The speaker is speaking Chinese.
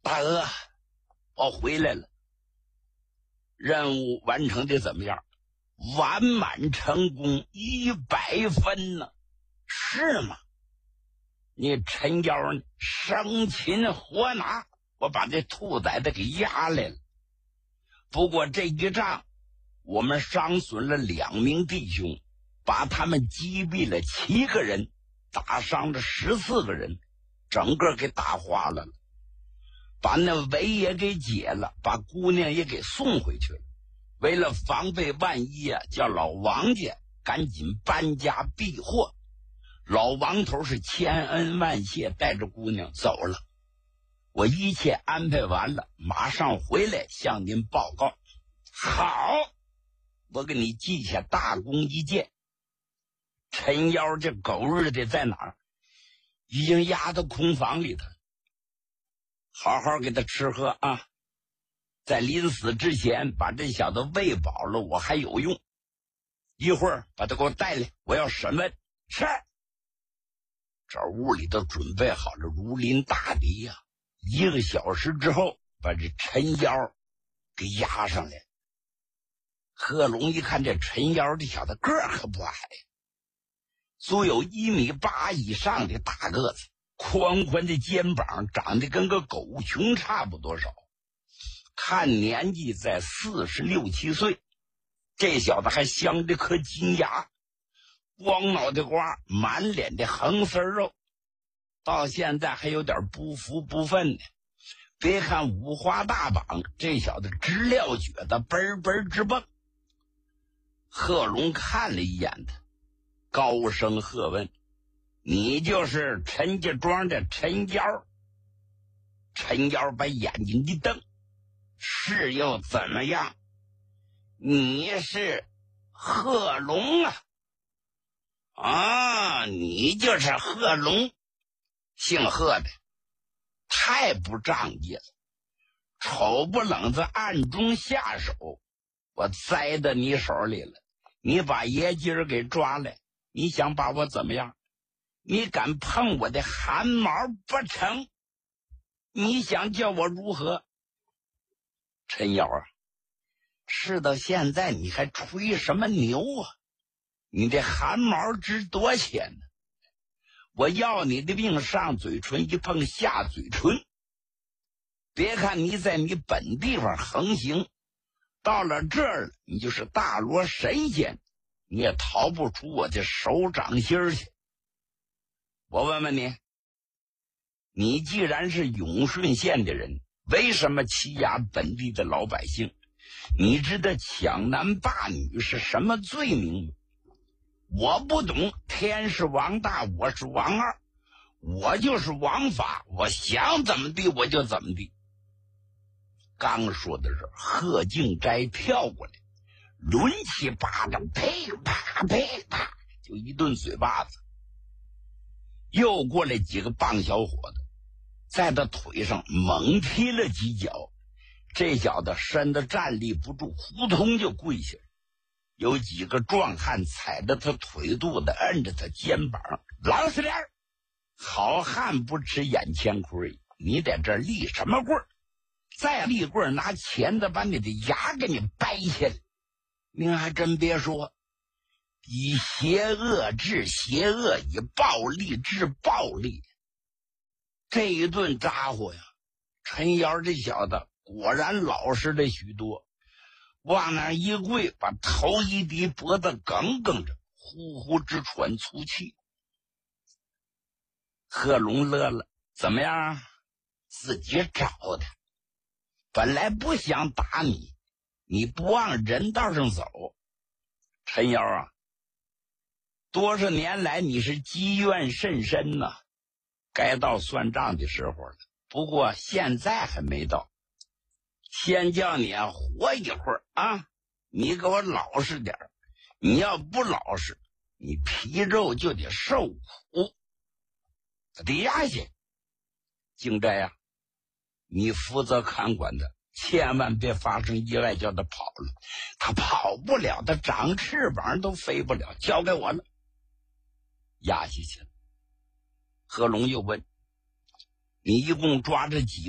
大鹅，我回来了，任务完成的怎么样？完满成功，100分呢，是吗？你陈娇生擒活拿，我把这兔崽子给押来了。不过这一仗我们伤损了2名弟兄，把他们击毙了7个人，打伤了14个人，整个给打花了，把那围也给解了，把姑娘也给送回去了。为了防备万一啊，叫老王家赶紧搬家避祸。老王头是千恩万谢，带着姑娘走了。我一切安排完了，马上回来向您报告。好，我给你记下大功一件。陈妖这狗日的在哪儿？已经压到空房里头，好好给他吃喝啊！在临死之前把这小子喂饱了，我还有用。一会儿把他给我带来，我要审问。是。这屋里都准备好了，如临大敌呀。1个小时之后，把这陈妖给押上来。贺龙一看这陈妖这小子个儿可不矮，足有1.8米以上的大个子，宽宽的肩膀，长得跟个狗熊差不多少。看年纪在46、7岁，这小子还镶着颗金牙，光脑袋瓜，满脸的横丝肉，到现在还有点不服不忿的。别看五花大绑，这小子直撂蹶子，嘣嘣直蹦。贺龙看了一眼他，高声喝问：“你就是陈家庄的陈妖？”陈妖把眼睛一瞪：“是又怎么样？你是贺龙啊？啊，你就是贺龙，姓贺的，太不仗义了，丑不冷子暗中下手，我栽到你手里了，你把爷今儿给抓来，你想把我怎么样？你敢碰我的汗毛不成？你想叫我如何？”陈瑶啊，事到现在你还吹什么牛啊？你这汗毛值多少钱呢？我要你的命，上嘴唇一碰下嘴唇。别看你在你本地方横行，到了这儿你就是大罗神仙，你也逃不出我的手掌心去。我问问你，你既然是永顺县的人，为什么欺压本地的老百姓？你知道抢男霸女是什么罪名吗？我不懂，天是王大，我是王二，我就是王法，我想怎么地我就怎么地。刚说的是贺敬斋跳过来，抡起巴掌，噼啪噼啪就一顿嘴巴子。又过来几个棒小伙子，在他腿上猛踢了几脚，这小子身子站立不住，扑通就跪下了。有几个壮汉踩着他腿肚子，摁着他肩膀，老实点，好汉不吃眼前亏，你在这立什么棍儿？再立棍儿，拿钳子把你的牙给你掰下来。您还真别说，以邪恶治邪恶，以暴力治暴力。这一顿咋呼呀，陈瑶这小子果然老实了许多，往那一跪，把头一低，脖子梗梗着，呼呼直喘粗气。贺龙乐了，怎么样？自己找的，本来不想打你，你不往人道上走。陈瑶啊，多少年来你是积怨甚深呐，该到算账的时候了。不过现在还没到，先叫你活一会儿啊！你给我老实点，你要不老实，你皮肉就得受苦。得压下。敬斋呀，你负责看管他，千万别发生意外，叫他跑了。他跑不了，他长翅膀都飞不了，交给我了。压下去了。贺龙又问：“你一共抓着几